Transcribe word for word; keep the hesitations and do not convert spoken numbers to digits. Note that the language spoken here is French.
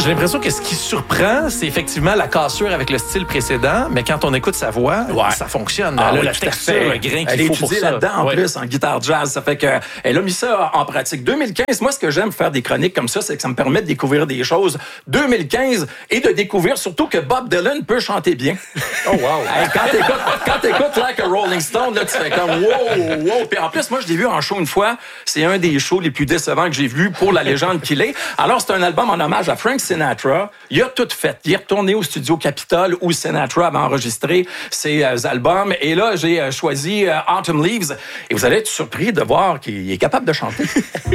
j'ai l'impression que ce qui surprend, c'est effectivement la cassure avec le style précédent, mais quand on écoute sa voix, ouais. ça fonctionne. Ah, elle a oui, la tout à texture, fait. le grain qu'il elle faut est pour étudiée ça. là-dedans, en ouais. plus, en guitare jazz. Ça fait que elle a mis ça en pratique. deux mille quinze, moi, ce que j'aime faire des chroniques comme ça, c'est que ça me permet de découvrir des choses. deux mille quinze, et de découvrir surtout que Bob Dylan peut chanter bien. Oh, wow! Hey, quand t'écoutes, quand t'écoutes Like a Rolling Stone, là, tu fais comme wow, wow. Puis en plus, moi, je l'ai vu en show une fois. C'est un des shows les plus décevants que j'ai vu pour la légende qu'il est. Alors, c'est un album en hommage à Frank Sinatra. Il a tout fait. Il est retourné au studio Capitol où Sinatra avait enregistré ses euh, albums. Et là, j'ai euh, choisi euh, Autumn Leaves. Et vous allez être surpris de voir qu'il est capable de chanter.